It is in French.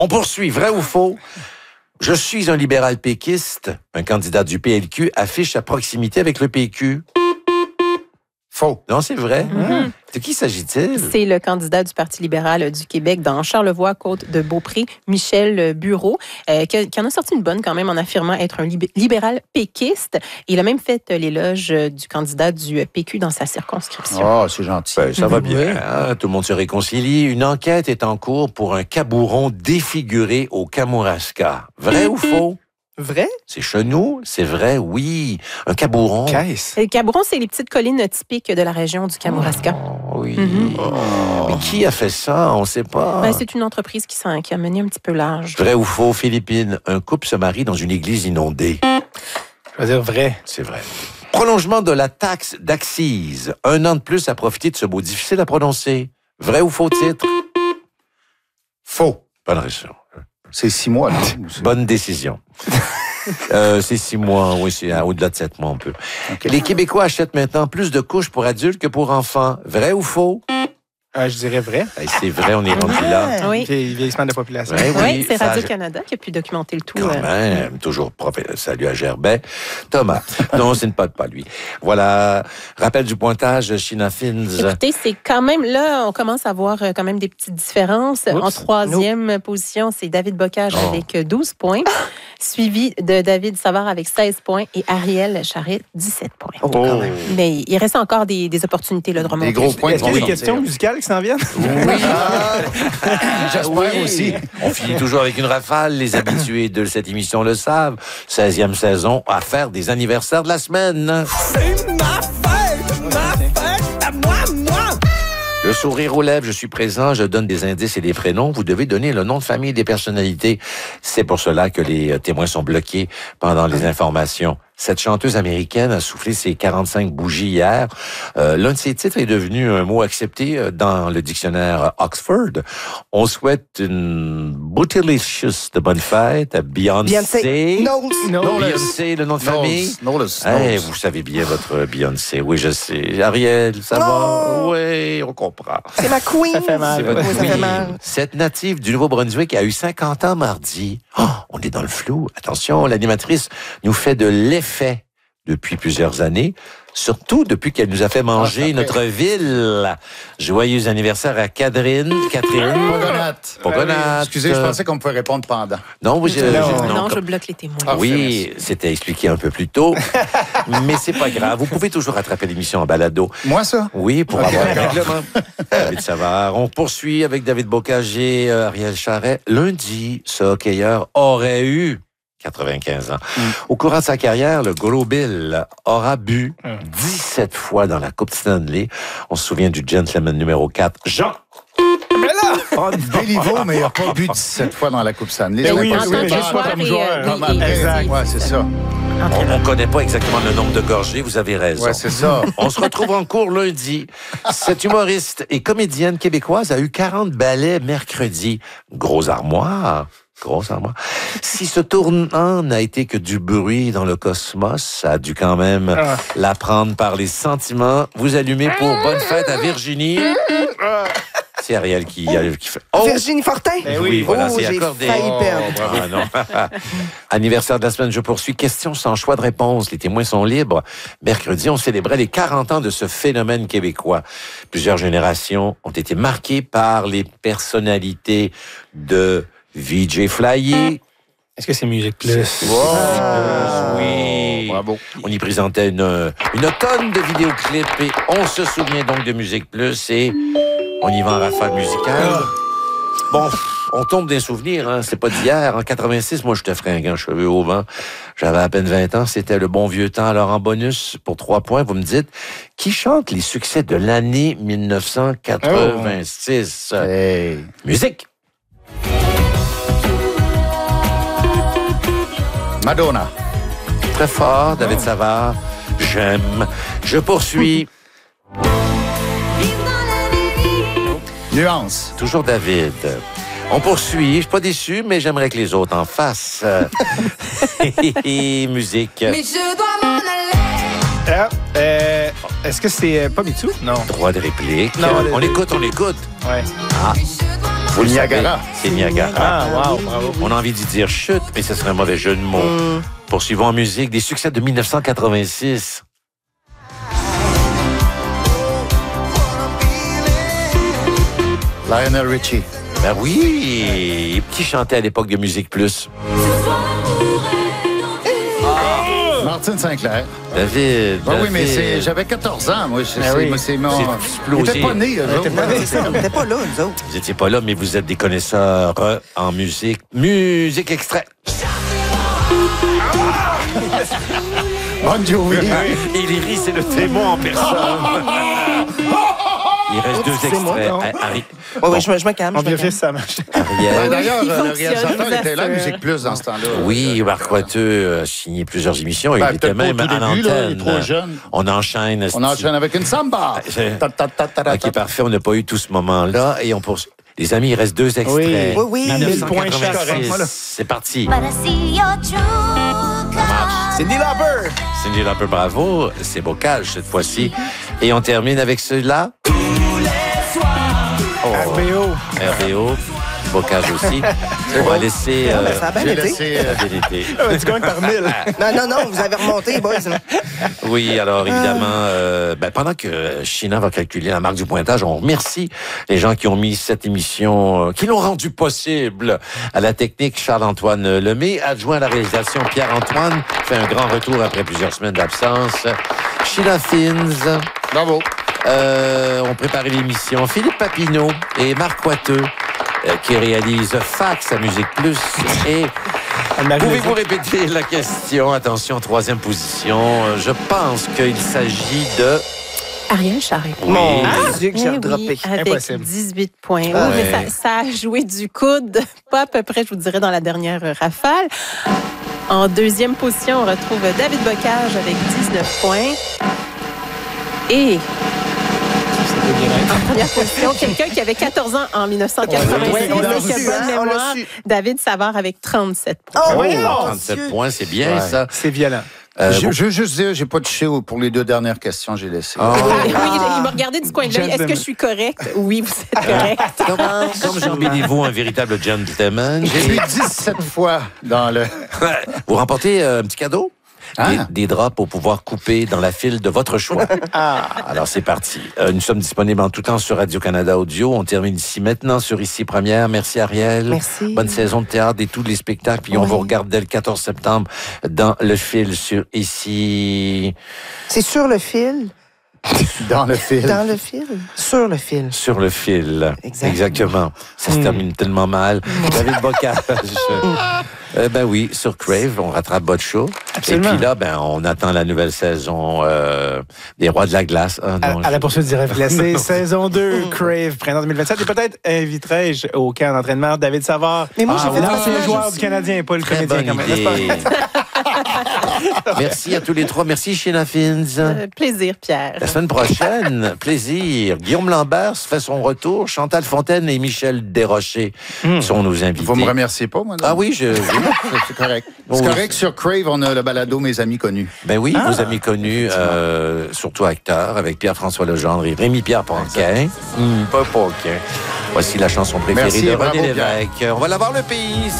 On poursuit, vrai ou faux? Je suis un libéral péquiste. Un candidat du PLQ affiche sa proximité avec le PQ. Faux. Non, c'est vrai. De qui s'agit-il? C'est le candidat du Parti libéral du Québec dans Charlevoix, Côte-de-Beaupré, Michel Bureau, qui en a sorti une bonne quand même en affirmant être un libéral péquiste. Il a même fait l'éloge du candidat du PQ dans sa circonscription. Oh, c'est gentil. Ben, ça va bien. Hein? Tout le monde se réconcilie. Une enquête est en cours pour un cabouron défiguré au Kamouraska. Vrai ou faux? Vrai? C'est chez nous, c'est vrai, oui. Un cabouron. Qu'est-ce? Le Cabouron, c'est les petites collines typiques de la région du Kamouraska. Oh, oui. Mais qui a fait ça? On ne sait pas. Ben, c'est une entreprise qui a mené un petit peu large. Vrai ou faux, Philippines? Un couple se marie dans une église inondée. Je vais dire vrai. C'est vrai. Prolongement de la taxe d'accise. 1 an de plus à profiter de ce mot difficile à prononcer. Vrai ou faux titre? Faux. Bonne raison. C'est 6 mois, là. Bonne décision. C'est 6 mois, oui, c'est au-delà de 7 mois, on peut. Okay. Les Québécois achètent maintenant plus de couches pour adultes que pour enfants. Vrai ou faux? Je dirais vrai. C'est vrai, on est rendu là. Oui. Vieillissement de la population. Ouais, Oui, c'est ça- Radio-Canada qui a pu documenter le tout. Quand même, toujours salut à Gerbet. Thomas. Non, ce n'est pas lui. Voilà. Rappel du pointage, Sheena Fins. Écoutez, c'est quand même, là, on commence à voir quand même des petites différences. Oups. En troisième position, c'est David Bocage avec 12 points, suivi de David Savard avec 16 points et Ariel Charret, 17 points. Oh, quand même. Mais il reste encore des opportunités là, de remonter. Des gros points. Est-ce qu'il y a des vont questions sortir. musicales qui s'en viennent? Oui. J'espère aussi. On finit toujours avec une rafale. Les habitués de cette émission le savent. 16e saison à faire des anniversaires de la semaine. C'est ma fête à moi. Le sourire aux lèvres, je suis présent, je donne des indices et des prénoms. Vous devez donner le nom de famille des personnalités. C'est pour cela que les témoins sont bloqués pendant les informations. Cette chanteuse américaine a soufflé ses 45 bougies hier. L'un de ses titres est devenu un mot accepté dans le dictionnaire Oxford. On souhaite une bootylicious de bonne fête à Beyoncé. Beyoncé, le nom de famille. Hey, vous savez bien votre Beyoncé. Oui, je sais. Ariel, ça va? Oui, on comprend. C'est ma queen. Ça fait mal. C'est votre Oui, ça fait queen. mal. Cette native du Nouveau-Brunswick a eu 50 ans mardi. Oh, on est dans le flou. Attention, l'animatrice nous fait de l'effet depuis plusieurs années, surtout depuis qu'elle nous a fait manger notre ville. Joyeux anniversaire à Catherine. Pogonat. Excusez, je pensais qu'on pouvait répondre pendant. Non, Non, je bloque les témoins. oui, c'était expliqué un peu plus tôt, mais c'est pas grave. Vous pouvez toujours rattraper l'émission en balado. Moi, ça? Oui, pour avoir un règlement. David Savard. On poursuit avec David Bocage et Ariel Charret. Lundi, ce hockeyeur aurait eu 95 ans. Au courant de sa carrière, le gros Bill aura bu 17 fois dans la Coupe Stanley. On se souvient du gentleman numéro 4, Jean. Béliveau, mais il n'a pas bu 17 fois dans la Coupe Stanley. Ben C'est oui, pas oui, ça. mais juste pas comme joueur. Exact, ouais, c'est ça. On ne connaît pas exactement le nombre de gorgées, vous avez raison. Ouais, c'est ça. On se retrouve en cours lundi. Cette humoriste et comédienne québécoise a eu 40 ballets mercredi. Grosse armoire. Si ce tournant n'a été que du bruit dans le cosmos, ça a dû quand même la prendre par les sentiments. Vous allumez pour Bonne fête à Virginie. C'est Ariel qui fait... Oh! Virginie Fortin. Oui, voilà, c'est j'ai accordé. failli perdre. Ah, non. Anniversaire de la semaine, je poursuis. Question sans choix de réponse. Les témoins sont libres. Mercredi, on célébrait les 40 ans de ce phénomène québécois. Plusieurs générations ont été marquées par les personnalités de VJ Flyer. Est-ce que c'est Musique Plus? Oui. Bravo. On y présentait une tonne de vidéoclips et on se souvient donc de Musique Plus et on y va en rafale musicale. Bon, on tombe des souvenirs, hein. C'est pas d'hier. En 86, moi, j'étais fringant, cheveux au vent. J'avais à peine 20 ans. C'était le bon vieux temps. Alors, en bonus, pour 3 points, vous me dites, qui chante les succès de l'année 1986? Hey. Musique! Madonna. Très fort, David Savard. J'aime. Je poursuis. Nuance. Toujours David. On poursuit. Je suis pas déçu, mais j'aimerais que les autres en fassent. Musique. Mais je dois m'en aller. Est-ce que c'est pas Mitsu? Non. Droit de réplique. Non, on écoute. Ouais. Ah. Mais je dois m'en Vous le Niagara. savez, c'est Niagara. Ah, wow, bravo. On a envie d'y dire chute, mais ce serait un mauvais jeu de mots. Poursuivons en musique des succès de 1986. Lionel Richie. Ben oui, qui chantait à l'époque de Musique Plus? Martin Sinclair. David. Ah oui, mais David. j'avais 14 ans, moi. oui. C'est mon... C'est Il explosé. était pas né, eux autres. On n'était pas là, nous autres. Vous n'étiez pas là, mais vous êtes des connaisseurs en musique. Musique extrait. Bon Jovi. Et Léry, c'est le témoin en personne. Il reste deux C'est moi, extraits. non? Oui, je me calme. On je me vient calme. ça marche. Ariel. D'ailleurs, il le fonctionne, réalisateur je vous était là à assure. Musique Plus dans ce temps-là. Oui, Marc Wateux a signé plusieurs émissions. Il Ben, était peut-être pas au même tout à début, là, il est l'antenne. trop jeune. On enchaîne. On enchaîne avec une samba. C'est- Ta, ta, ta, ta, ta, OK, ta. parfait. On n'a pas eu tout ce moment-là. Et on poursuit. Les amis, il reste deux extraits. Oui. Oui, oui. 1986. C'est parti. Cindy Lauper. Cyndi Lauper, bravo. C'est Bocage cette fois-ci. Et on termine avec celui-là. RBO. RBO. Bocage aussi. On va laisser... Ben, ça a bien J'ai été. laissé... ça a bien été. Tu gagnes par 1000. Non, vous avez remonté, boys. Oui, alors évidemment, pendant que China va calculer la marque du pointage, on remercie les gens qui ont mis cette émission, qui l'ont rendu possible. À la technique, Charles-Antoine Lemay, adjoint à la réalisation, Pierre-Antoine, fait un grand retour après plusieurs semaines d'absence. Sheila Fins, Bravo. ont préparé l'émission. Philippe Papineau et Marc Wateux, qui réalisent Fax à Musique Plus. Et pouvez-vous répéter la question? Attention, troisième position. Je pense qu'il s'agit de... Ariel Charret. Mon Oui. Dieu, que j'ai Eh redroppé. oui, avec Impossible. 18 points. Oui, Ah mais ouais. ça a joué du coude, pas à peu près, je vous dirais, dans la dernière rafale. En deuxième position, on retrouve David Bocage avec 19 points. Et en première position, quelqu'un qui avait 14 ans en 1986, Ouais, on l'a avec su, bonne hein, on l'a mémoire, su. David Savard avec 37 points. Oh, Oh, oui, mon 37 Dieu. points, c'est bien Ouais. ça. C'est violent. Je veux juste dire, j'ai pas touché pour les deux dernières questions, j'ai laissé. Oh. Oui, il m'a regardé du coin de l'œil. Est-ce que je suis correcte? Oui, vous êtes correcte. Comme Jean Béliveau, un véritable gentleman. J'ai vu 17 fois dans le... Vous remportez un petit cadeau? Ah. Des draps pour pouvoir couper dans la file de votre choix. Alors, c'est parti. Nous sommes disponibles en tout temps sur Radio-Canada Audio. On termine ici maintenant sur Ici Première. Merci, Ariel. Merci. Bonne saison de théâtre et tous les spectacles. Puis on Oui. vous regarde dès le 14 septembre dans le fil sur Ici... C'est sur le fil. Dans le film. Dans le fil. Sur le fil. Sur le fil. Exactement. Ça se termine tellement mal. David Bocage. Ben oui, sur Crave, on rattrape votre show. Absolument. Et puis là, on attend la nouvelle saison des Rois de la Glace. Ah, non, À la poursuite du rêve glacé, saison 2, Crave, printemps 2027. Et peut-être inviterai-je au camp d'entraînement David Savard. Mais moi, j'ai fait L'ancien personnage joueur aussi. du Canadien, pas le Très comédien bonne quand même. n'est-ce pas? idée. Merci à tous les trois. Merci, Sheila Fins. Plaisir, Pierre. La semaine prochaine, plaisir. Guillaume Lambert fait son retour. Chantal Fontaine et Michel Desrochers sont nos invités. Vous me remerciez pas, moi? non? Ah oui, oui. C'est correct. C'est Oui. correct. Sur Crave, on a le balado Mes Amis Connus. Ben oui, vos amis connus, surtout acteurs, avec Pierre-François Legendre et Rémi-Pierre Paquin. Pas Paquin. Voici la chanson préférée Merci, de bravo, René Pierre. Lévesque. On va l'avoir le pays.